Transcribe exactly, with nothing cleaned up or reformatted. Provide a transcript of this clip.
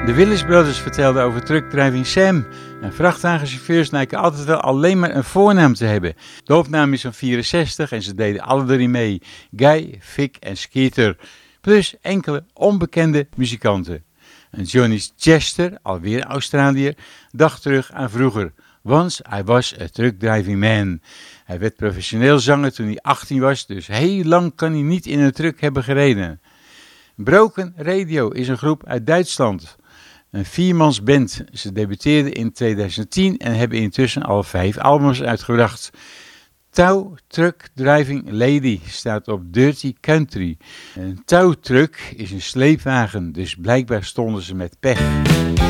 De Willis Brothers vertelden over truckdriving Sam. En vrachtwagenchauffeurs lijken altijd wel alleen maar een voornaam te hebben. De opname is van vierenzestig en ze deden alle drie mee. Guy, Vic en Skeeter. Plus enkele onbekende muzikanten. En Johnny Chester, alweer Australiër, dacht terug aan vroeger. Once I was a truckdriving man. Hij werd professioneel zanger toen hij achttien was, dus heel lang kan hij niet in een truck hebben gereden. Broken Radio is een groep uit Duitsland. Een viermans band. Ze debuteerden in tweeduizend tien en hebben intussen al vijf albums uitgebracht. Tow Truck Driving Lady staat op Dirty Country. Een tow truck is een sleepwagen, dus blijkbaar stonden ze met pech.